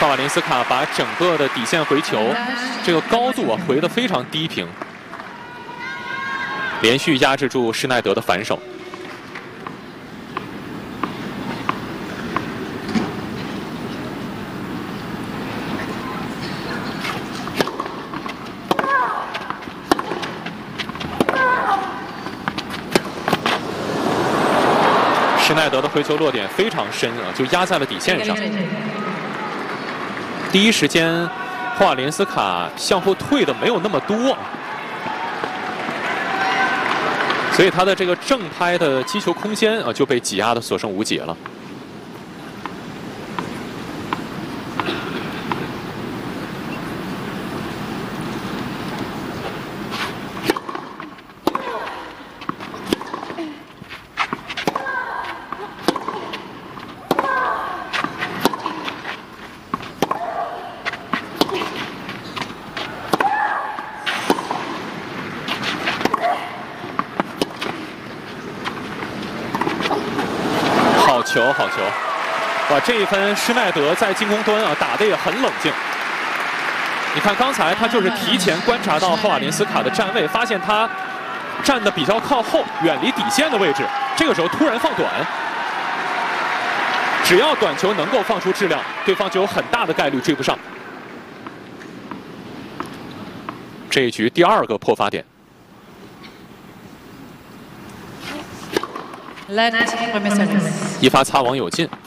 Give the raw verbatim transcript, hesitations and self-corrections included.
萨瓦林斯卡把整个的底线回球这个高度啊回得非常低平，连续压制住施耐德的反手。 施耐德的回球落点非常深啊，就压在了底线上。第一时间，霍瓦连斯卡向后退的没有那么多，所以他的这个正拍的击球空间啊就被挤压的所剩无几了。 好球，好球！哇，这一分施耐德在进攻端啊打得也很冷静。你看刚才他就是提前观察到霍瓦连斯卡的站位，发现他站得比较靠后，远离底线的位置。这个时候突然放短，只要短球能够放出质量，对方就有很大的概率追不上。这一局第二个破发点。 一发擦网有进。